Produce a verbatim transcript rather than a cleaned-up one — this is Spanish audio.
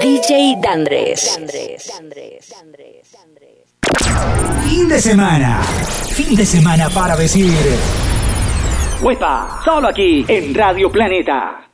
D J Dandres. Fin de semana. Fin de semana para decir. ¡Huepa! Solo aquí en Radio Planeta.